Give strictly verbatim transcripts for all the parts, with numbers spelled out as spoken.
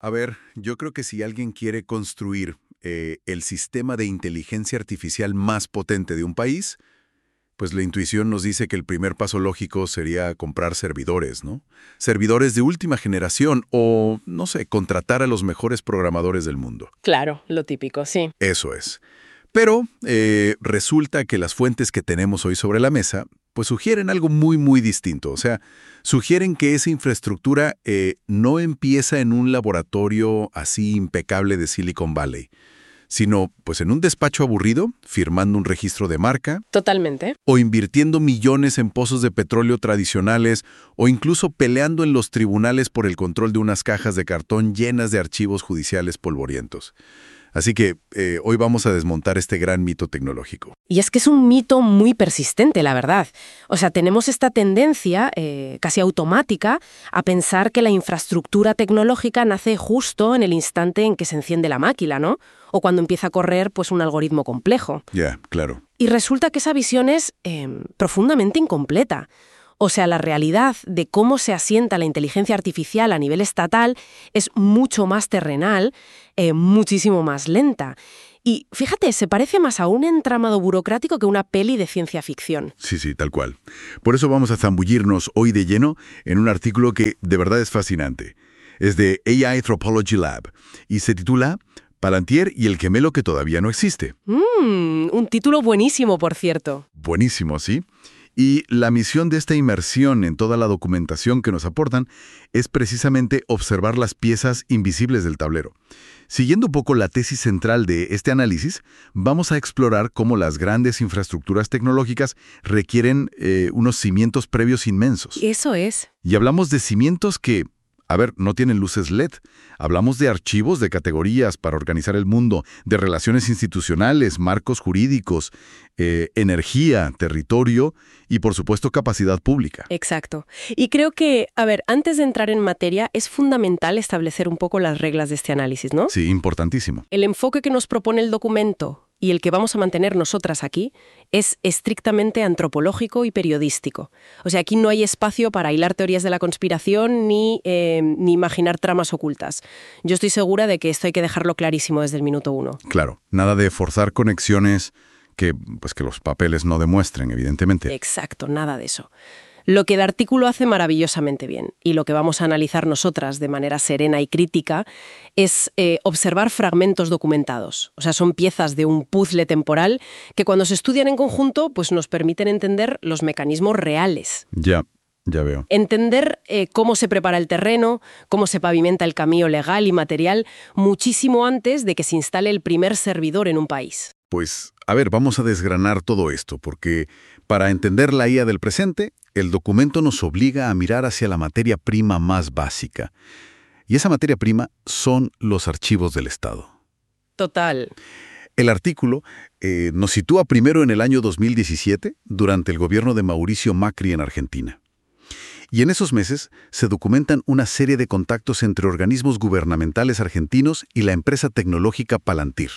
A ver, yo creo que si alguien quiere construir eh, el sistema de inteligencia artificial más potente de un país, pues la intuición nos dice que el primer paso lógico sería comprar servidores, ¿no? Servidores de última generación o, no sé, contratar a los mejores programadores del mundo. Claro, lo típico, sí. Eso es. Pero eh, resulta que las fuentes que tenemos hoy sobre la mesa pues sugieren algo muy, muy distinto. O sea, sugieren que esa infraestructura eh, no empieza en un laboratorio así impecable de Silicon Valley, sino pues en un despacho aburrido, firmando un registro de marca. Totalmente. O invirtiendo millones en pozos de petróleo tradicionales, o incluso peleando en los tribunales por el control de unas cajas de cartón llenas de archivos judiciales polvorientos. Así que eh, hoy vamos a desmontar este gran mito tecnológico. Y es que es un mito muy persistente, la verdad. O sea, tenemos esta tendencia, eh, casi automática, a pensar que la infraestructura tecnológica nace justo en el instante en que se enciende la máquina, ¿no? O cuando empieza a correr pues, un algoritmo complejo. Ya, yeah, claro. Y resulta que esa visión es eh, profundamente incompleta. O sea, la realidad de cómo se asienta la inteligencia artificial a nivel estatal es mucho más terrenal, eh, muchísimo más lenta. Y fíjate, se parece más a un entramado burocrático que una peli de ciencia ficción. Sí, sí, tal cual. Por eso vamos a zambullirnos hoy de lleno en un artículo que de verdad es fascinante. Es de A I Anthropology Lab y se titula Palantir y el gemelo que todavía no existe. Mm, un título buenísimo, por cierto. Buenísimo, ¿sí? Y la misión de esta inmersión en toda la documentación que nos aportan es precisamente observar las piezas invisibles del tablero. Siguiendo un poco la tesis central de este análisis, vamos a explorar cómo las grandes infraestructuras tecnológicas requieren eh, unos cimientos previos inmensos. Eso es. Y hablamos de cimientos que, a ver, no tienen luces L E D. Hablamos de archivos de categorías para organizar el mundo, de relaciones institucionales, marcos jurídicos, eh, energía, territorio y, por supuesto, capacidad pública. Exacto. Y creo que, a ver, antes de entrar en materia, es fundamental establecer un poco las reglas de este análisis, ¿no? Sí, importantísimo. El enfoque que nos propone el documento y el que vamos a mantener nosotras aquí es estrictamente antropológico y periodístico. O sea, aquí no hay espacio para hilar teorías de la conspiración ni, eh, ni imaginar tramas ocultas. Yo estoy segura de que esto hay que dejarlo clarísimo desde el minuto uno. Claro, nada de forzar conexiones que, pues, que los papeles no demuestren, evidentemente. Exacto, nada de eso. Lo que el artículo hace maravillosamente bien y lo que vamos a analizar nosotras de manera serena y crítica es eh, observar fragmentos documentados. O sea, son piezas de un puzzle temporal que cuando se estudian en conjunto pues nos permiten entender los mecanismos reales. Ya, ya veo. Entender eh, cómo se prepara el terreno, cómo se pavimenta el camino legal y material muchísimo antes de que se instale el primer servidor en un país. Pues, a ver, vamos a desgranar todo esto, porque para entender la I A del presente, el documento nos obliga a mirar hacia la materia prima más básica. Y esa materia prima son los archivos del Estado. Total. El artículo eh, nos sitúa primero en el año dos mil diecisiete, durante el gobierno de Mauricio Macri en Argentina. Y en esos meses se documentan una serie de contactos entre organismos gubernamentales argentinos y la empresa tecnológica Palantir.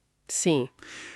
Sí.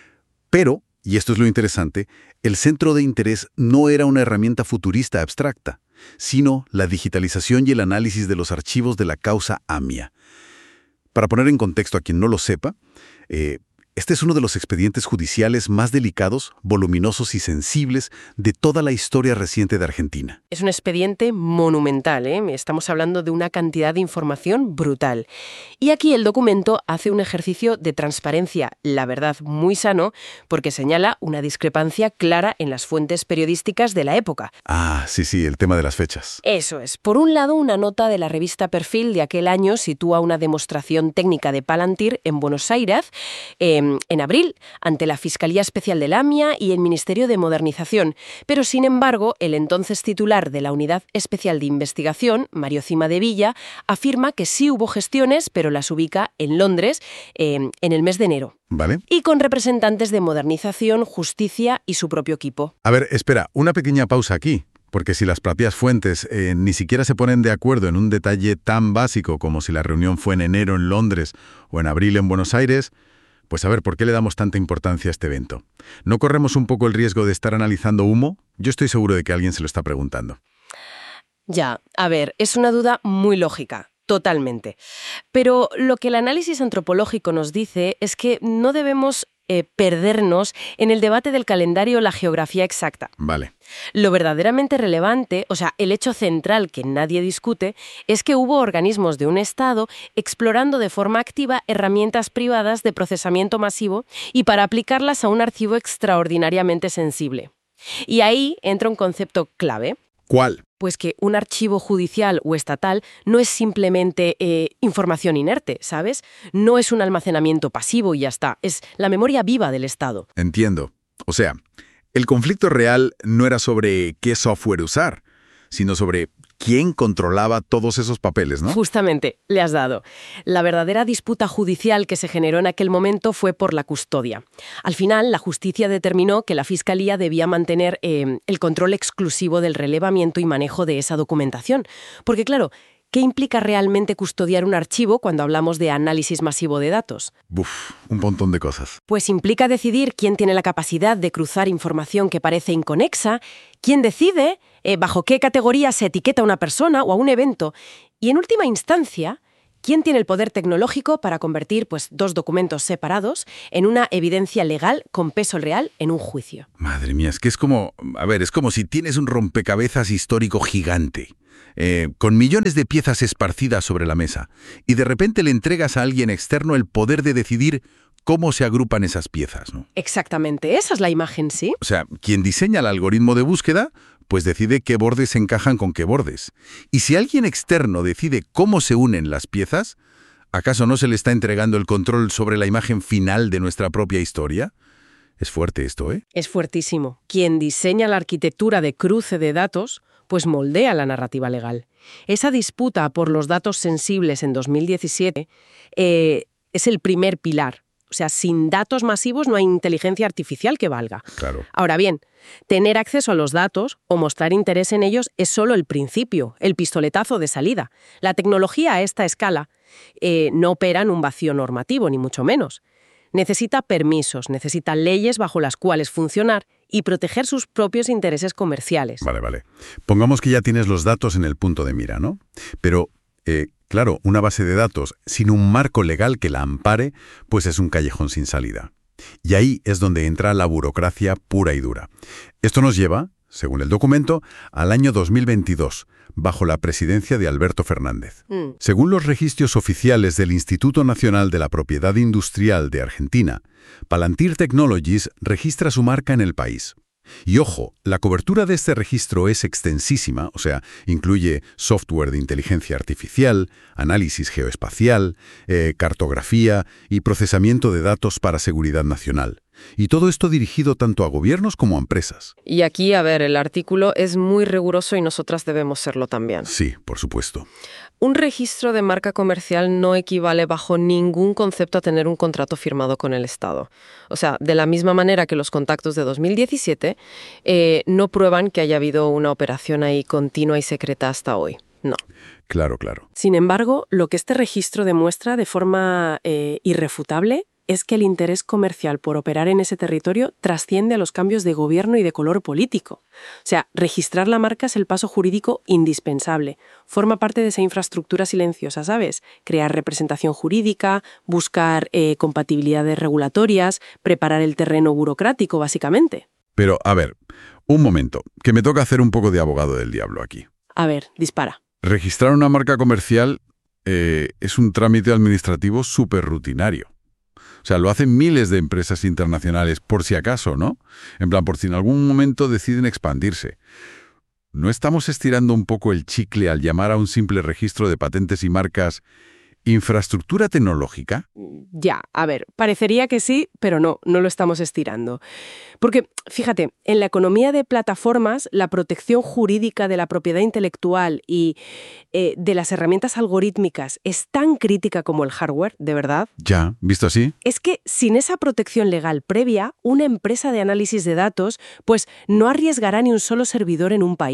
Pero, y esto es lo interesante, el centro de interés no era una herramienta futurista abstracta, sino la digitalización y el análisis de los archivos de la causa AMIA. Para poner en contexto a quien no lo sepa, eh, este es uno de los expedientes judiciales más delicados, voluminosos y sensibles de toda la historia reciente de Argentina. Es un expediente monumental, ¿eh? Estamos hablando de una cantidad de información brutal. Y aquí el documento hace un ejercicio de transparencia, la verdad, muy sano, porque señala una discrepancia clara en las fuentes periodísticas de la época. Ah, sí, sí, el tema de las fechas. Eso es. Por un lado, una nota de la revista Perfil de aquel año sitúa una demostración técnica de Palantir en Buenos Aires, eh, en abril, ante la Fiscalía Especial del AMIA y el Ministerio de Modernización. Pero, sin embargo, el entonces titular de la Unidad Especial de Investigación, Mario Cima de Villa, afirma que sí hubo gestiones, pero las ubica en Londres eh, en el mes de enero. ¿Vale? Y con representantes de Modernización, Justicia y su propio equipo. A ver, espera, una pequeña pausa aquí. Porque si las propias fuentes eh, ni siquiera se ponen de acuerdo en un detalle tan básico como si la reunión fue en enero en Londres o en abril en Buenos Aires, pues a ver, ¿por qué le damos tanta importancia a este evento? ¿No corremos un poco el riesgo de estar analizando humo? Yo estoy seguro de que alguien se lo está preguntando. Ya, a ver, es una duda muy lógica. Totalmente. Pero lo que el análisis antropológico nos dice es que no debemos eh, perdernos en el debate del calendario o la geografía exacta. Vale. Lo verdaderamente relevante, o sea, el hecho central que nadie discute, es que hubo organismos de un Estado explorando de forma activa herramientas privadas de procesamiento masivo y para aplicarlas a un archivo extraordinariamente sensible. Y ahí entra un concepto clave. ¿Cuál? Pues que un archivo judicial o estatal no es simplemente eh, información inerte, ¿sabes? No es un almacenamiento pasivo y ya está. Es la memoria viva del Estado. Entiendo. O sea, el conflicto real no era sobre qué software usar, sino sobre quién controlaba todos esos papeles, ¿no? Justamente, le has dado. La verdadera disputa judicial que se generó en aquel momento fue por la custodia. Al final, la justicia determinó que la Fiscalía debía mantener eh, el control exclusivo del relevamiento y manejo de esa documentación. Porque, claro, ¿qué implica realmente custodiar un archivo cuando hablamos de análisis masivo de datos? Buf, un montón de cosas. Pues implica decidir quién tiene la capacidad de cruzar información que parece inconexa, quién decide eh, bajo qué categoría se etiqueta a una persona o a un evento, y en última instancia, quién tiene el poder tecnológico para convertir pues, dos documentos separados en una evidencia legal con peso real en un juicio. Madre mía, es que es como, a ver, es como si tienes un rompecabezas histórico gigante, eh, con millones de piezas esparcidas sobre la mesa, y de repente le entregas a alguien externo el poder de decidir cómo se agrupan esas piezas, ¿no? Exactamente, esa es la imagen, ¿sí? O sea, quien diseña el algoritmo de búsqueda, pues decide qué bordes encajan con qué bordes. Y si alguien externo decide cómo se unen las piezas, ¿acaso no se le está entregando el control sobre la imagen final de nuestra propia historia? Es fuerte esto, ¿eh? Es fuertísimo. Quien diseña la arquitectura de cruce de datos, pues moldea la narrativa legal. Esa disputa por los datos sensibles en dos mil diecisiete eh, es el primer pilar. O sea, sin datos masivos no hay inteligencia artificial que valga. Claro. Ahora bien, tener acceso a los datos o mostrar interés en ellos es solo el principio, el pistoletazo de salida. La tecnología a esta escala eh, no opera en un vacío normativo, ni mucho menos. Necesita permisos, necesita leyes bajo las cuales funcionar y proteger sus propios intereses comerciales. Vale, vale. Pongamos que ya tienes los datos en el punto de mira, ¿no? Pero, eh, claro, una base de datos sin un marco legal que la ampare, pues es un callejón sin salida. Y ahí es donde entra la burocracia pura y dura. Esto nos lleva, según el documento, al año dos mil veintidós, bajo la presidencia de Alberto Fernández. Mm. Según los registros oficiales del Instituto Nacional de la Propiedad Industrial de Argentina, Palantir Technologies registra su marca en el país. Y ojo, la cobertura de este registro es extensísima, o sea, incluye software de inteligencia artificial, análisis geoespacial, eh, cartografía y procesamiento de datos para seguridad nacional. Y todo esto dirigido tanto a gobiernos como a empresas. Y aquí, a ver, el artículo es muy riguroso y nosotras debemos serlo también. Sí, por supuesto. Un registro de marca comercial no equivale bajo ningún concepto a tener un contrato firmado con el Estado. O sea, de la misma manera que los contactos de dos mil diecisiete eh, no prueban que haya habido una operación ahí continua y secreta hasta hoy. No. Claro, claro. Sin embargo, lo que este registro demuestra de forma eh, irrefutable es que el interés comercial por operar en ese territorio trasciende a los cambios de gobierno y de color político. O sea, registrar la marca es el paso jurídico indispensable. Forma parte de esa infraestructura silenciosa, ¿sabes? Crear representación jurídica, buscar eh, compatibilidades regulatorias, preparar el terreno burocrático, básicamente. Pero, a ver, un momento, que me toca hacer un poco de abogado del diablo aquí. A ver, dispara. Registrar una marca comercial eh, es un trámite administrativo súper rutinario. O sea, lo hacen miles de empresas internacionales, por si acaso, ¿no? En plan, por si en algún momento deciden expandirse. ¿No estamos estirando un poco el chicle al llamar a un simple registro de patentes y marcas infraestructura tecnológica? Ya, a ver, parecería que sí, pero no, no lo estamos estirando. Porque, fíjate, en la economía de plataformas, la protección jurídica de la propiedad intelectual y eh, de las herramientas algorítmicas es tan crítica como el hardware, de verdad. Ya, ¿visto así? Es que sin esa protección legal previa, una empresa de análisis de datos, pues no arriesgará ni un solo servidor en un país.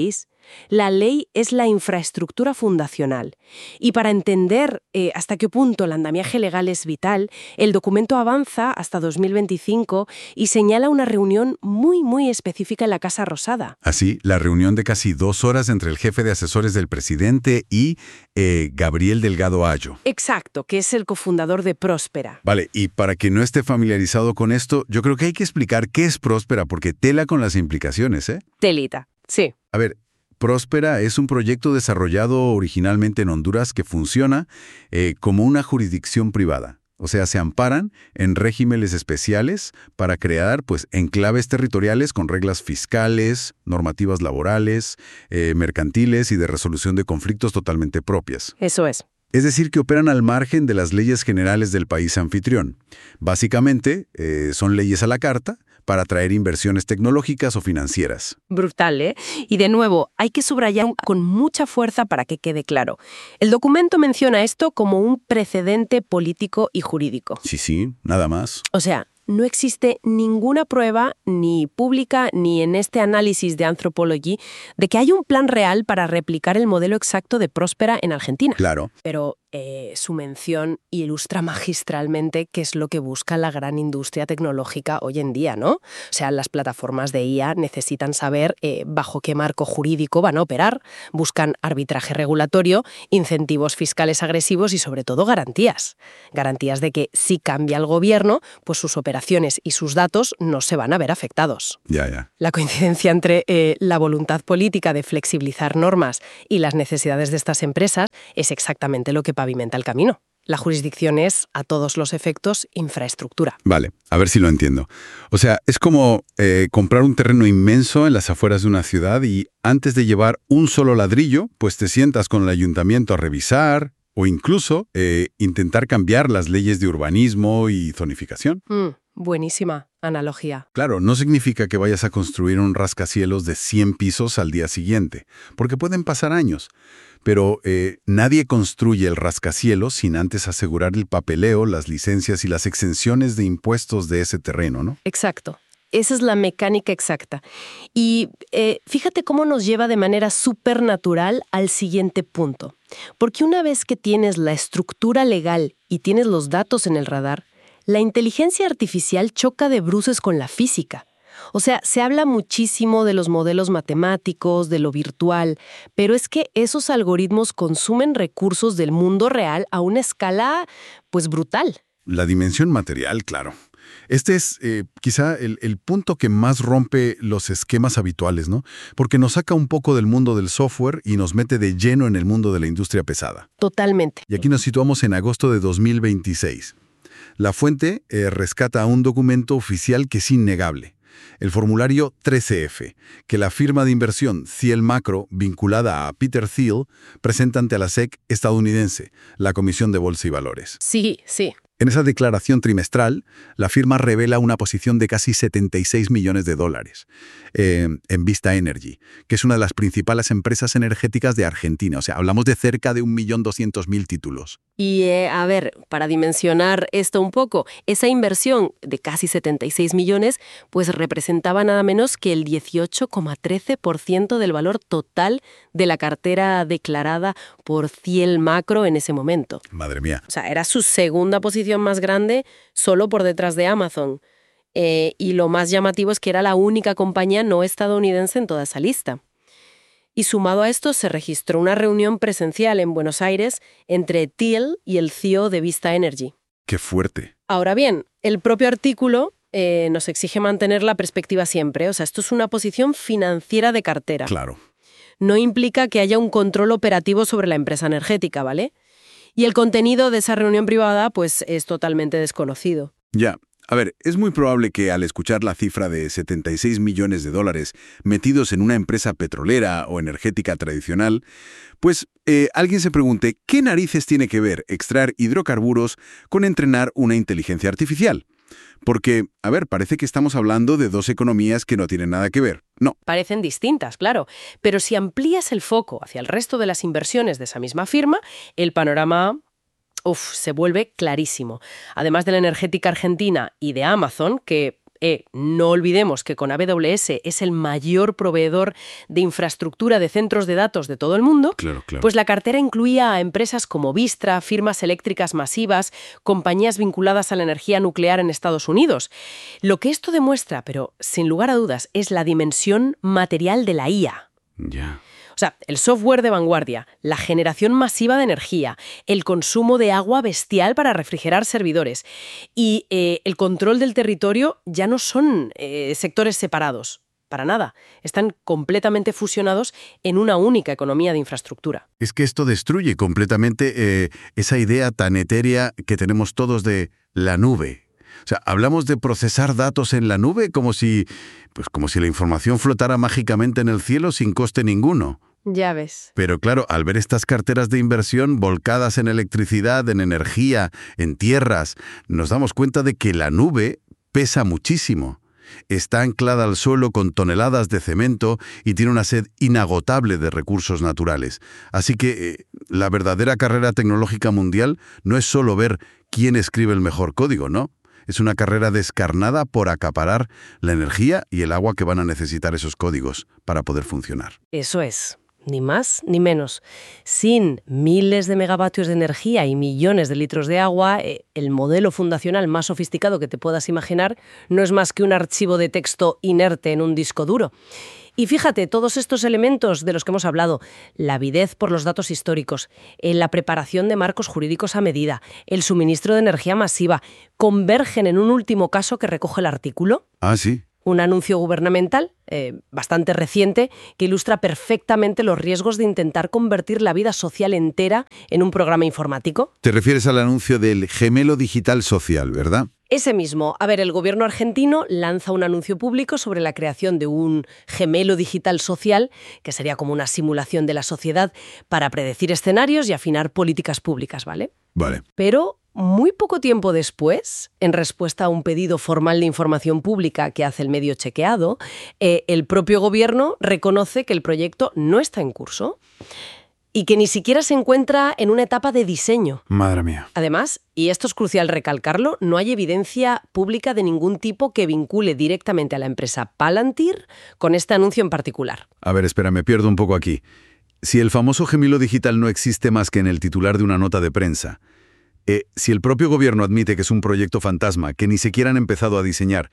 La ley es la infraestructura fundacional. Y para entender eh, hasta qué punto el andamiaje legal es vital, el documento avanza hasta dos mil veinticinco y señala una reunión muy, muy específica en la Casa Rosada. Así, la reunión de casi dos horas entre el jefe de asesores del presidente y eh, Gabriel Delgado Ayo. Exacto, que es el cofundador de Próspera. Vale, y para quien no esté familiarizado con esto, yo creo que hay que explicar qué es Próspera, porque tela con las implicaciones, ¿eh? Telita, sí. A ver, Próspera es un proyecto desarrollado originalmente en Honduras que funciona eh, como una jurisdicción privada. O sea, se amparan en regímenes especiales para crear pues, enclaves territoriales con reglas fiscales, normativas laborales, eh, mercantiles y de resolución de conflictos totalmente propias. Eso es. Es decir, que operan al margen de las leyes generales del país anfitrión. Básicamente, eh, son leyes a la carta para atraer inversiones tecnológicas o financieras. Brutal, ¿eh? Y de nuevo, hay que subrayar con mucha fuerza para que quede claro. El documento menciona esto como un precedente político y jurídico. Sí, sí, nada más. O sea, no existe ninguna prueba, ni pública, ni en este análisis de Anthropology, de que haya un plan real para replicar el modelo exacto de Próspera en Argentina. Claro. Pero eh, su mención ilustra magistralmente qué es lo que busca la gran industria tecnológica hoy en día, ¿no? O sea, las plataformas de I A necesitan saber eh, bajo qué marco jurídico van a operar, buscan arbitraje regulatorio, incentivos fiscales agresivos y, sobre todo, garantías. Garantías de que si cambia el gobierno, pues sus operaciones y sus datos no se van a ver afectados. Ya, ya. La coincidencia entre eh, la voluntad política de flexibilizar normas y las necesidades de estas empresas es exactamente lo que pavimenta el camino. La jurisdicción es, a todos los efectos, infraestructura. Vale, a ver si lo entiendo. O sea, es como eh, comprar un terreno inmenso en las afueras de una ciudad y antes de llevar un solo ladrillo, pues te sientas con el ayuntamiento a revisar o incluso eh, intentar cambiar las leyes de urbanismo y zonificación. Mm, buenísima analogía. Claro, no significa que vayas a construir un rascacielos de cien pisos al día siguiente, porque pueden pasar años. Pero eh, nadie construye el rascacielos sin antes asegurar el papeleo, las licencias y las exenciones de impuestos de ese terreno, ¿no? Exacto. Esa es la mecánica exacta. Y eh, fíjate cómo nos lleva de manera supernatural al siguiente punto. Porque una vez que tienes la estructura legal y tienes los datos en el radar, la inteligencia artificial choca de bruces con la física. O sea, se habla muchísimo de los modelos matemáticos, de lo virtual, pero es que esos algoritmos consumen recursos del mundo real a una escala, pues, brutal. La dimensión material, claro. Este es eh, quizá el, el punto que más rompe los esquemas habituales, ¿no? Porque nos saca un poco del mundo del software y nos mete de lleno en el mundo de la industria pesada. Totalmente. Y aquí nos situamos en agosto de dos mil veintiséis. La fuente eh, rescata un documento oficial que es innegable. El formulario trece F, que la firma de inversión Thiel Macro, vinculada a Peter Thiel, presenta ante la S E C estadounidense, la Comisión de Bolsa y Valores. Sí, sí. En esa declaración trimestral, la firma revela una posición de casi setenta y seis millones de dólares eh, en Vista Energy, que es una de las principales empresas energéticas de Argentina. O sea, hablamos de cerca de un millón doscientos mil títulos. Y, eh, a ver, para dimensionar esto un poco, esa inversión de casi setenta y seis millones, pues representaba nada menos que el dieciocho coma trece por ciento del valor total de la cartera declarada por Thiel Macro en ese momento. Madre mía. O sea, era su segunda posición más grande, solo por detrás de Amazon. Eh, y lo más llamativo es que era la única compañía no estadounidense en toda esa lista. Y sumado a esto, se registró una reunión presencial en Buenos Aires entre Thiel y el C E O de Vista Energy. ¡Qué fuerte! Ahora bien, el propio artículo eh, nos exige mantener la perspectiva siempre. O sea, esto es una posición financiera de cartera. Claro. No implica que haya un control operativo sobre la empresa energética, ¿vale? Y el contenido de esa reunión privada, pues, es totalmente desconocido. Ya. A ver, es muy probable que al escuchar la cifra de setenta y seis millones de dólares metidos en una empresa petrolera o energética tradicional, pues eh, alguien se pregunte ¿qué narices tiene que ver extraer hidrocarburos con entrenar una inteligencia artificial? Porque, a ver, parece que estamos hablando de dos economías que no tienen nada que ver. No. Parecen distintas, claro, pero si amplías el foco hacia el resto de las inversiones de esa misma firma, el panorama uf, se vuelve clarísimo. Además de la energética argentina y de Amazon, que Eh, no olvidemos que con A W S es el mayor proveedor de infraestructura de centros de datos de todo el mundo. Claro, claro. Pues la cartera incluía a empresas como Vistra, firmas eléctricas masivas, compañías vinculadas a la energía nuclear en Estados Unidos. Lo que esto demuestra, pero sin lugar a dudas, es la dimensión material de la I A. Ya. O sea, el software de vanguardia, la generación masiva de energía, el consumo de agua bestial para refrigerar servidores y eh, el control del territorio ya no son eh, sectores separados, para nada. Están completamente fusionados en una única economía de infraestructura. Es que esto destruye completamente eh, esa idea tan etérea que tenemos todos de la nube. O sea, hablamos de procesar datos en la nube como si, pues como si la información flotara mágicamente en el cielo sin coste ninguno. Ya ves. Pero claro, al ver estas carteras de inversión volcadas en electricidad, en energía, en tierras, nos damos cuenta de que la nube pesa muchísimo. Está anclada al suelo con toneladas de cemento y tiene una sed inagotable de recursos naturales. Así que eh, la verdadera carrera tecnológica mundial no es solo ver quién escribe el mejor código, ¿no? Es una carrera descarnada por acaparar la energía y el agua que van a necesitar esos códigos para poder funcionar. Eso es. Ni más ni menos. Sin miles de megavatios de energía y millones de litros de agua, eh, el modelo fundacional más sofisticado que te puedas imaginar no es más que un archivo de texto inerte en un disco duro. Y fíjate, todos estos elementos de los que hemos hablado, la avidez por los datos históricos, en la preparación de marcos jurídicos a medida, el suministro de energía masiva, convergen en un último caso que recoge el artículo. Ah, sí. Un anuncio gubernamental, eh, bastante reciente, que ilustra perfectamente los riesgos de intentar convertir la vida social entera en un programa informático. Te refieres al anuncio del gemelo digital social, ¿verdad? Ese mismo. A ver, el gobierno argentino lanza un anuncio público sobre la creación de un gemelo digital social, que sería como una simulación de la sociedad para predecir escenarios y afinar políticas públicas, ¿vale? Vale. Pero muy poco tiempo después, en respuesta a un pedido formal de información pública que hace el medio chequeado, eh, el propio gobierno reconoce que el proyecto no está en curso y que ni siquiera se encuentra en una etapa de diseño. Madre mía. Además, y esto es crucial recalcarlo, no hay evidencia pública de ningún tipo que vincule directamente a la empresa Palantir con este anuncio en particular. A ver, espera, me pierdo un poco aquí. Si el famoso gemelo digital no existe más que en el titular de una nota de prensa, eh, si el propio gobierno admite que es un proyecto fantasma que ni siquiera han empezado a diseñar,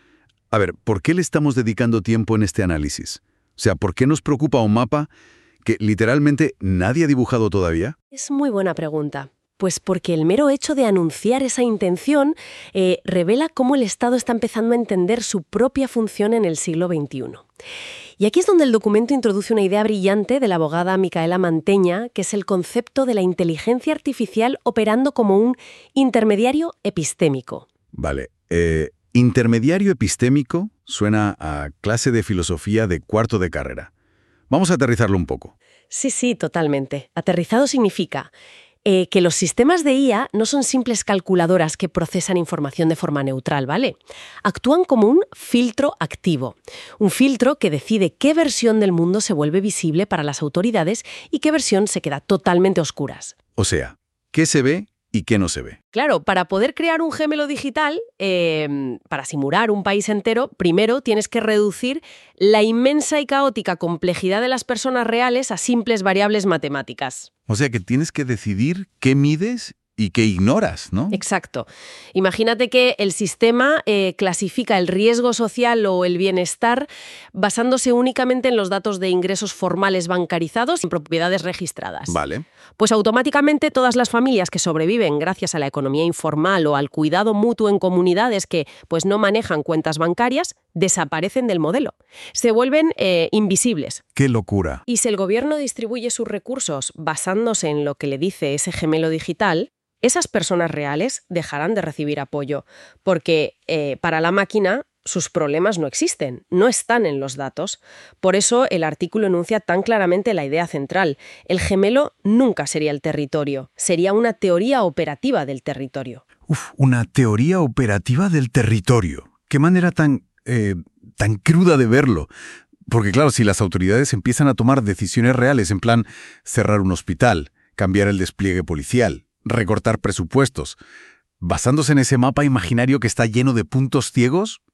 a ver, ¿por qué le estamos dedicando tiempo en este análisis? O sea, ¿por qué nos preocupa un mapa que literalmente nadie ha dibujado todavía? Es muy buena pregunta. Pues porque el mero hecho de anunciar esa intención eh, revela cómo el Estado está empezando a entender su propia función en el siglo veintiuno. Y aquí es donde el documento introduce una idea brillante de la abogada Micaela Manteña, que es el concepto de la inteligencia artificial operando como un intermediario epistémico. Vale, eh, intermediario epistémico suena a clase de filosofía de cuarto de carrera. Vamos a aterrizarlo un poco. Sí, sí, totalmente. Aterrizado significa eh, que los sistemas de I A no son simples calculadoras que procesan información de forma neutral, ¿vale? Actúan como un filtro activo. Un filtro que decide qué versión del mundo se vuelve visible para las autoridades y qué versión se queda totalmente a oscuras. O sea, ¿qué se ve y qué no se ve? Claro, para poder crear un gemelo digital, eh, para simular un país entero, primero tienes que reducir la inmensa y caótica complejidad de las personas reales a simples variables matemáticas. O sea que tienes que decidir qué mides y qué ignoras, ¿no? Exacto. Imagínate que el sistema eh, clasifica el riesgo social o el bienestar basándose únicamente en los datos de ingresos formales bancarizados y propiedades registradas. Vale. Pues automáticamente todas las familias que sobreviven gracias a la economía informal o al cuidado mutuo en comunidades que pues, no manejan cuentas bancarias desaparecen del modelo. Se vuelven eh, invisibles. ¡Qué locura! Y si el gobierno distribuye sus recursos basándose en lo que le dice ese gemelo digital, esas personas reales dejarán de recibir apoyo, porque eh, para la máquina sus problemas no existen, no están en los datos. Por eso el artículo enuncia tan claramente la idea central. El gemelo nunca sería el territorio, sería una teoría operativa del territorio. Uf, una teoría operativa del territorio. Qué manera tan, eh, tan cruda de verlo. Porque claro, si las autoridades empiezan a tomar decisiones reales, en plan cerrar un hospital, cambiar el despliegue policial, recortar presupuestos, basándose en ese mapa imaginario que está lleno de puntos ciegos,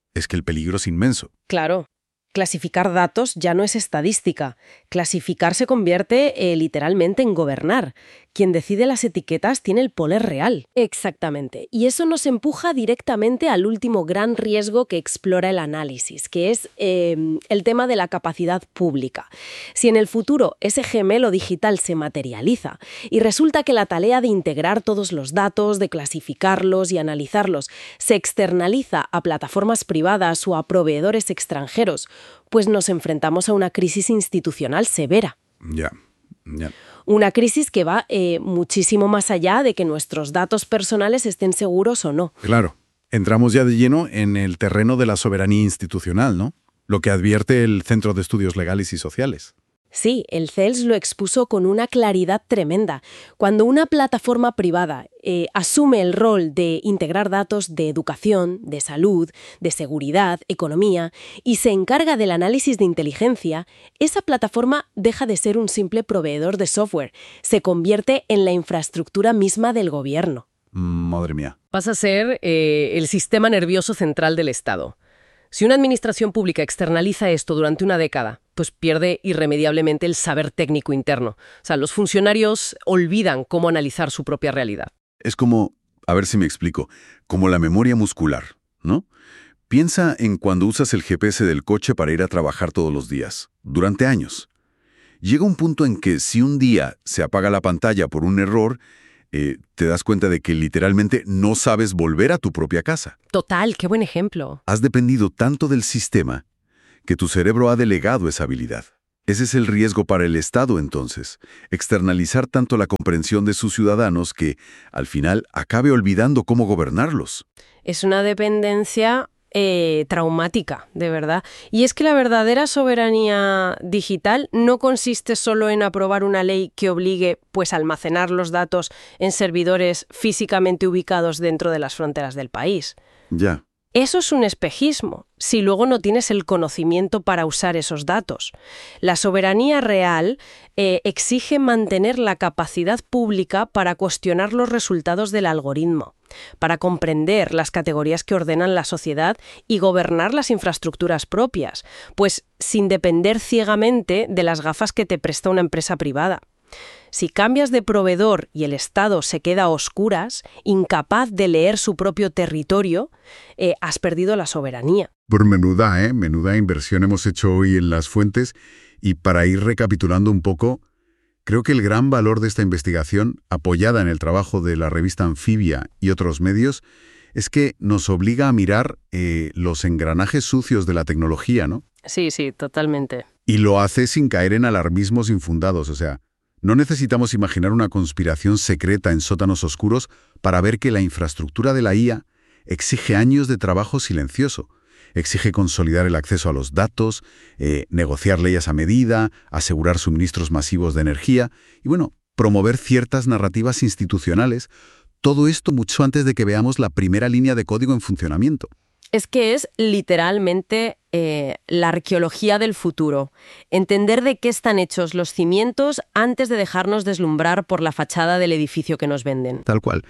Es que el peligro es inmenso. Claro. Clasificar datos ya no es estadística. Clasificar se convierte eh, literalmente en gobernar. Quien decide las etiquetas tiene el poder real. Exactamente. Y eso nos empuja directamente al último gran riesgo que explora el análisis, que es eh, el tema de la capacidad pública. Si en el futuro ese gemelo digital se materializa y resulta que la tarea de integrar todos los datos, de clasificarlos y analizarlos, se externaliza a plataformas privadas o a proveedores extranjeros, pues nos enfrentamos a una crisis institucional severa. Ya, ya. Una crisis que va eh, muchísimo más allá de que nuestros datos personales estén seguros o no. Claro. Entramos ya de lleno en el terreno de la soberanía institucional, ¿no? Lo que advierte el Centro de Estudios Legales y Sociales. Sí, el C E L S lo expuso con una claridad tremenda. Cuando una plataforma privada eh, asume el rol de integrar datos de educación, de salud, de seguridad, economía, y se encarga del análisis de inteligencia, esa plataforma deja de ser un simple proveedor de software, se convierte en la infraestructura misma del gobierno. Madre mía. Pasa a ser eh, el sistema nervioso central del Estado. Si una administración pública externaliza esto durante una década, pues pierde irremediablemente el saber técnico interno. O sea, los funcionarios olvidan cómo analizar su propia realidad. Es como, a ver si me explico, como la memoria muscular, ¿no? Piensa en cuando usas el G P S del coche para ir a trabajar todos los días, durante años. Llega un punto en que si un día se apaga la pantalla por un error, eh, te das cuenta de que literalmente no sabes volver a tu propia casa. Total, qué buen ejemplo. Has dependido tanto del sistema que tu cerebro ha delegado esa habilidad. Ese es el riesgo para el Estado, entonces, externalizar tanto la comprensión de sus ciudadanos que, al final, acabe olvidando cómo gobernarlos. Es una dependencia eh, traumática, de verdad. Y es que la verdadera soberanía digital no consiste solo en aprobar una ley que obligue, pues, a almacenar los datos en servidores físicamente ubicados dentro de las fronteras del país. Ya. Eso es un espejismo, si luego no tienes el conocimiento para usar esos datos. La soberanía real eh, exige mantener la capacidad pública para cuestionar los resultados del algoritmo, para comprender las categorías que ordenan la sociedad y gobernar las infraestructuras propias, pues sin depender ciegamente de las gafas que te presta una empresa privada. Si cambias de proveedor y el Estado se queda a oscuras, incapaz de leer su propio territorio, eh, has perdido la soberanía. Por menuda, ¿eh? Menuda inversión hemos hecho hoy en las fuentes. Y para ir recapitulando un poco, creo que el gran valor de esta investigación, apoyada en el trabajo de la revista Anfibia y otros medios, es que nos obliga a mirar eh, los engranajes sucios de la tecnología, ¿no? Sí, sí, totalmente. Y lo hace sin caer en alarmismos infundados, o sea, no necesitamos imaginar una conspiración secreta en sótanos oscuros para ver que la infraestructura de la I A exige años de trabajo silencioso. Exige consolidar el acceso a los datos, eh, negociar leyes a medida, asegurar suministros masivos de energía y, bueno, promover ciertas narrativas institucionales. Todo esto mucho antes de que veamos la primera línea de código en funcionamiento. Es que es literalmente eh, la arqueología del futuro. Entender de qué están hechos los cimientos antes de dejarnos deslumbrar por la fachada del edificio que nos venden. Tal cual.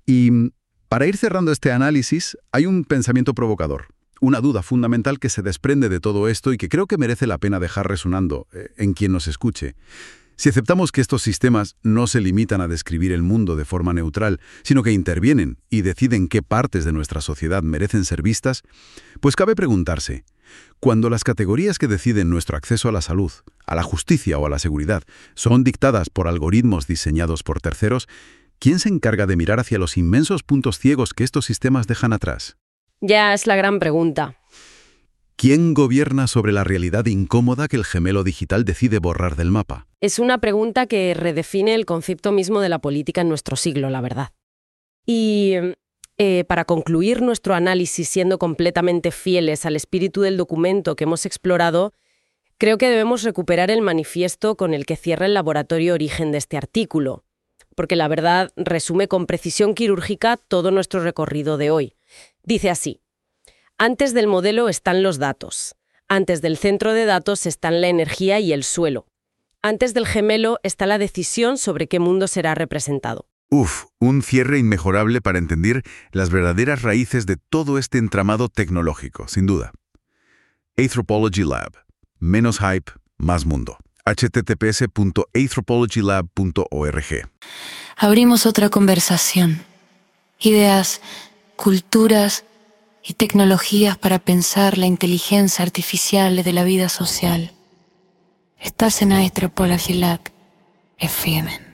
Y para ir cerrando este análisis, hay un pensamiento provocador, una duda fundamental que se desprende de todo esto y que creo que merece la pena dejar resonando eh, en quien nos escuche. Si aceptamos que estos sistemas no se limitan a describir el mundo de forma neutral, sino que intervienen y deciden qué partes de nuestra sociedad merecen ser vistas, pues cabe preguntarse, cuando las categorías que deciden nuestro acceso a la salud, a la justicia o a la seguridad son dictadas por algoritmos diseñados por terceros, ¿quién se encarga de mirar hacia los inmensos puntos ciegos que estos sistemas dejan atrás? Ya es la gran pregunta. ¿Quién gobierna sobre la realidad incómoda que el gemelo digital decide borrar del mapa? Es una pregunta que redefine el concepto mismo de la política en nuestro siglo, la verdad. Y eh, para concluir nuestro análisis siendo completamente fieles al espíritu del documento que hemos explorado, creo que debemos recuperar el manifiesto con el que cierra el laboratorio origen de este artículo, porque la verdad resume con precisión quirúrgica todo nuestro recorrido de hoy. Dice así: antes del modelo están los datos. Antes del centro de datos están la energía y el suelo. Antes del gemelo está la decisión sobre qué mundo será representado. Uf, un cierre inmejorable para entender las verdaderas raíces de todo este entramado tecnológico, sin duda. Anthropology Lab. Menos hype, más mundo. h t t p s punto anthropology lab punto org. Abrimos otra conversación. Ideas, culturas y tecnologías para pensar la inteligencia artificial de la vida social. Estás en Anthropology Lab F M.